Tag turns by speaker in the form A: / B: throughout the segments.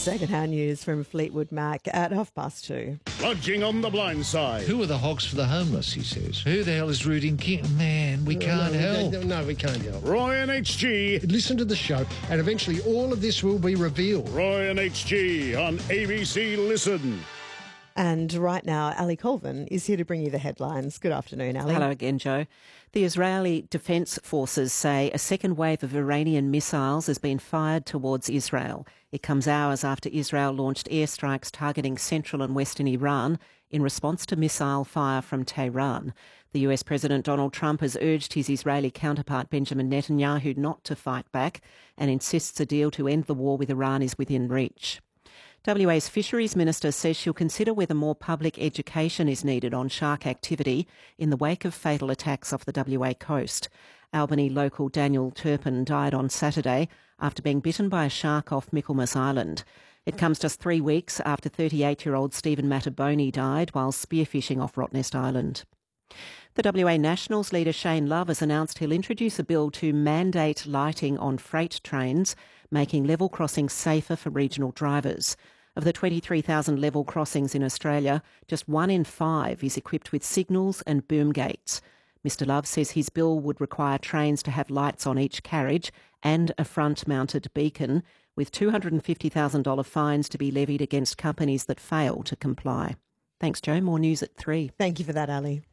A: Secondhand news from Fleetwood Mac at 2:30.
B: Lodging on the blind side.
C: Who are the hogs for the homeless, he says. Who the hell is Rooting King? Man, we can't help.
D: No, we can't help.
B: Roy and HG.
D: Listen to the show, and eventually all of this will be revealed.
B: Roy and HG on ABC Listen.
A: And right now, Ali Colvin is here to bring you the headlines. Good afternoon, Ali.
E: Hello again, Joe. The Israeli Defence Forces say a second wave of Iranian missiles has been fired towards Israel. It comes hours after Israel launched airstrikes targeting central and western Iran in response to missile fire from Tehran. The US President Donald Trump has urged his Israeli counterpart Benjamin Netanyahu not to fight back and insists a deal to end the war with Iran is within reach. WA's Fisheries Minister says she'll consider whether more public education is needed on shark activity in the wake of fatal attacks off the WA coast. Albany local Daniel Turpin died on Saturday after being bitten by a shark off Michaelmas Island. It comes just 3 weeks after 38-year-old Stephen Mattaboni died while spearfishing off Rottnest Island. The WA Nationals leader Shane Love has announced he'll introduce a bill to mandate lighting on freight trains, making level crossings safer for regional drivers. Of the 23,000 level crossings in Australia, just 1 in 5 is equipped with signals and boom gates. Mr Love says his bill would require trains to have lights on each carriage and a front-mounted beacon, with $250,000 fines to be levied against companies that fail to comply. Thanks, Joe. More news at 3.
A: Thank you for that, Ali.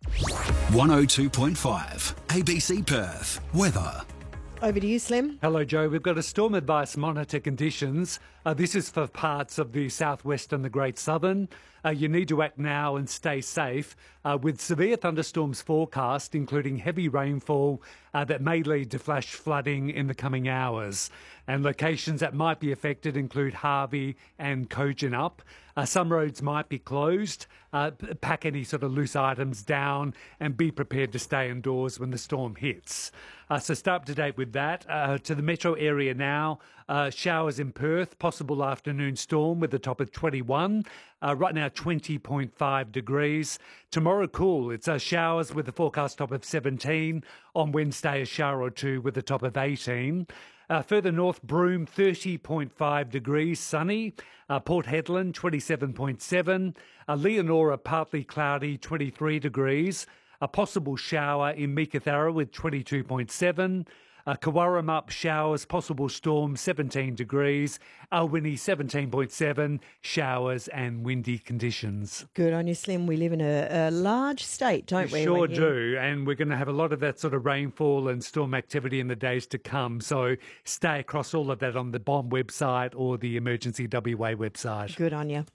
F: 102.5 ABC Perth. Weather.
A: Over to you, Slim.
G: Hello, Joe. We've got a storm advice monitor conditions. This is for parts of the southwest and the Great Southern. You need to act now and stay safe with severe thunderstorms forecast, including heavy rainfall that may lead to flash flooding in the coming hours. And locations that might be affected include Harvey and Kojonup. Some roads might be closed. Pack any sort of loose items down and be prepared to stay indoors when the storm hits. So stay up to date with that. To the metro area now, showers in Perth, possible afternoon storm with a top of 21. Right now, 20.5 degrees. Tomorrow, cool. It's showers with a forecast top of 17. On Wednesday, a shower or two with a top of 18. Further north, Broome, 30.5 degrees, sunny. Port Hedland, 27.7. Leonora, partly cloudy, 23 degrees. A possible shower in Meekatharra with 22.7. Kawarramup, showers, possible storm, 17 degrees. Albany, 17.7, showers and windy conditions.
A: Good on you, Slim. We live in a large state, don't we?
G: We sure do, and we're going to have a lot of that sort of rainfall and storm activity in the days to come. So stay across all of that on the BOM website or the Emergency WA website.
A: Good on you.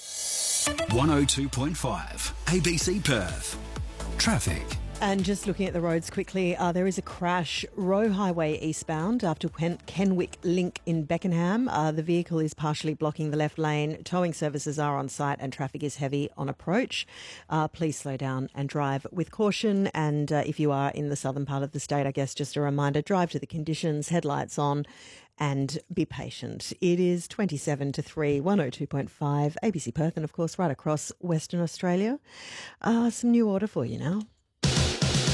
F: 102.5 ABC Perth. Traffic.
A: And just looking at the roads quickly, there is a crash, Roe Highway eastbound after Kenwick Link in Beckenham. The vehicle is partially blocking the left lane. Towing services are on site and traffic is heavy on approach. Please slow down and drive with caution. And if you are in the southern part of the state, I guess just a reminder, drive to the conditions, headlights on, and be patient. It is 27 to 3, 102.5 ABC Perth, and of course right across Western Australia. Some new order for you now.